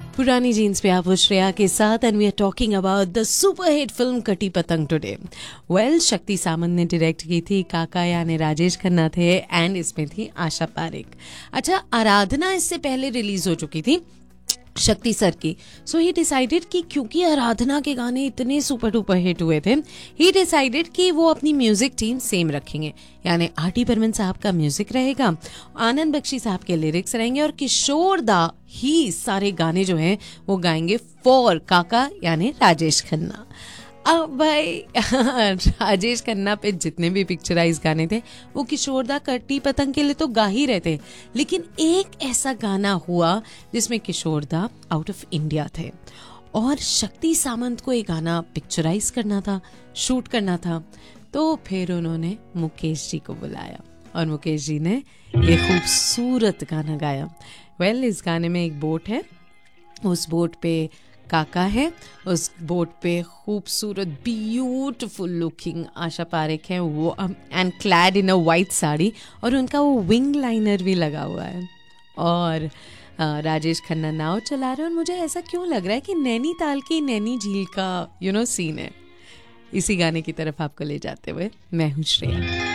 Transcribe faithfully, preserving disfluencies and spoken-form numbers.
पुरानी जीन्स पे आप वो श्रेया के साथ and we are talking about the super hit film कटी पतंग टुडे। वेल, शक्ति सामंत ने डायरेक्ट की थी, काका यानी राजेश खन्ना थे एंड इसमें थी आशा पारेख। अच्छा, आराधना इससे पहले रिलीज हो चुकी थी शक्ति सर की। सो ही डिसाइडेड कि क्योंकि आराधना के गाने इतने सुपर डुपर हिट हुए थे, ही डिसाइडेड कि वो अपनी म्यूजिक टीम सेम रखेंगे, यानी आर टी बर्मन साहब का म्यूजिक रहेगा, आनंद बख्शी साहब के लिरिक्स रहेंगे और किशोर दा ही सारे गाने जो हैं वो गाएंगे फॉर काका यानी राजेश खन्ना। अब भाई राजेश खन्ना पे जितने भी पिक्चराइज गाने थे वो किशोर दा कटी पतंग के लिए तो गा ही रहे थे, लेकिन एक ऐसा गाना हुआ जिसमें किशोर दा आउट ऑफ इंडिया थे और शक्ति सामंत को ये गाना पिक्चराइज करना था, शूट करना था। तो फिर उन्होंने मुकेश जी को बुलाया और मुकेश जी ने ये खूबसूरत गाना गाया। वेल, इस गाने में एक बोट है, उस बोट पे काका है, उस बोट पे खूबसूरत ब्यूटीफुल लुकिंग आशा पारेख है वो and clad in a white sari और उनका वो विंग लाइनर भी लगा हुआ है और राजेश खन्ना नाव चला रहे हैं। और मुझे ऐसा क्यों लग रहा है कि नैनीताल की नैनी झील का यू नो सीन है। इसी गाने की तरफ आपको ले जाते हुए मैं हूँ श्रेया।